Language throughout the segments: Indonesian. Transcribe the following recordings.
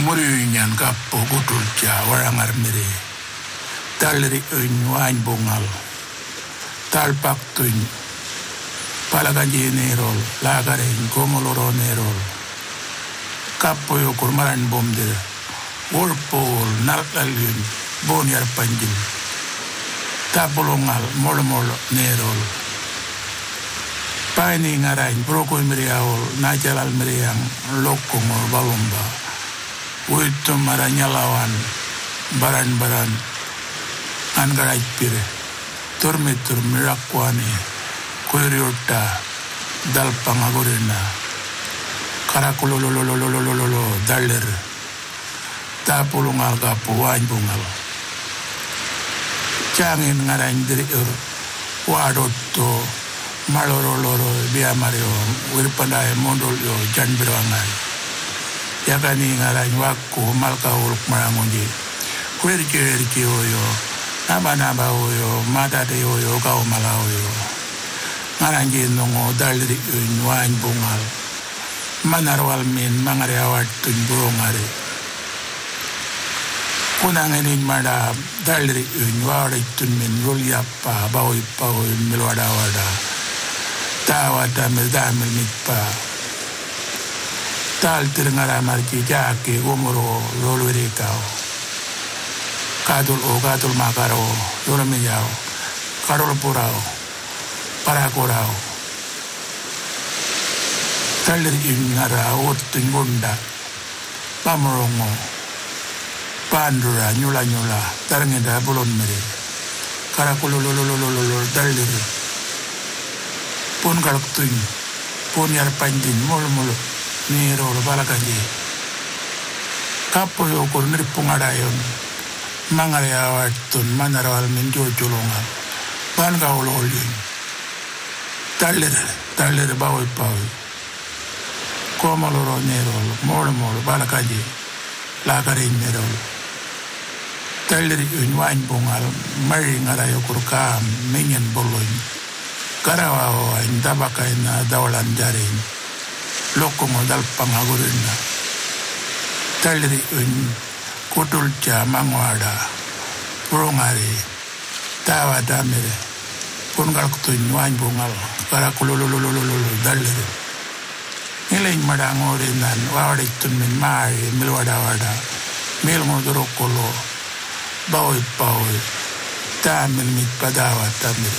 Muriunyan kappo kutulcha warangar mire. Talri wain bungal. Talpaktuin palagaji nerol lagarin gomoloro nerol. Kappo yo kurmaran bomdir. Wolpol nalkalyun bonyar panjil. Tapolongal mol nerol. Paini ngarain broko miriaol najalal miriang lokongol balomba. Uitum maranyalawan baran-baran angarai pire. Turmitur mirakwani kuiriota dalpangagorina. Karakulolololololololo dalir. Tapolongal kapo wain bungal. Cangin ngarain diriur wadotto maloro-loro biya mario wirpanday mondol yo janbirangal yakani ngarañ wakko malka uruk marangonji kwerki oyo naba oyo madade oyo kaw mala oyo ngaranji nongo dalri wañ bungal manarwal min mangare awat tuñ burongare kunangeni mada dalri wawre tun min rol yappa bawoy milwada wada tawa damel mitpa tal tirngara marki jake gomoro rolwere kao kadul makaro yoro karol purao parakorao talir ingara otun gonda pamorongo pandura nyula tarngeda bulon mere karakulolololololo dalir pun kalak tuing pun yar panjin mol ni rolo balakaje kapo yo kor niripung adayon mangare awatun manarawal min jolonga ban gaulolin talir bawoy komoloro nerol mol balakaje lagare nerol talir wañ bongal mari ngara yo kur kam menyen boloñ karawa indabaka na dawalan jarin loko modal pangagurina talri kutul cha mangwada prongari tawa damere pungal kutuñ wañ bungal karakulolololololo dalre nilañ madangore nan wawde tunmin maari milwada wada mil modoro kolo bawoy tamil mit padawa tamir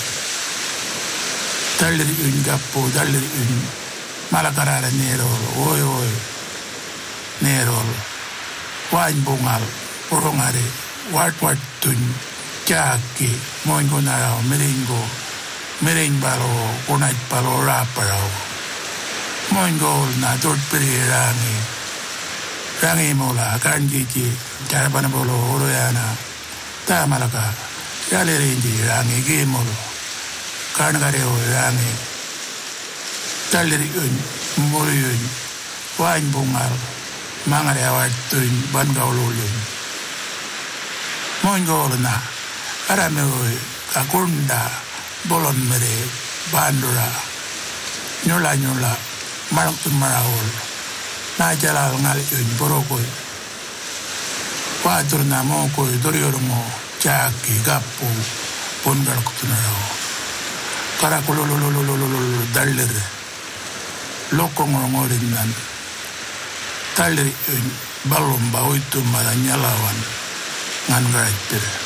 dalri gappo dalri malakarara nerol oy nerol wañ bungal porongare wat tuñ chaki mongo narao mereng balo kunaj palo raparao mongo na dot rangi mola kanjiji jarabana bolo oroyana ta malaka yale renji rangi gemolo kanagare rangi talir muriyun wañ bungal mangare awat tuñ ban gaulolun mongol na arame akunda bolon mere bandura nyula malak marawol na jalal ngal borokoy wadur na mo koy doryormo chaki gapu pongal kutunaro karakulolololololo dalir loko ngorin nan talir balomba oitu maranyalawan ngan gaiter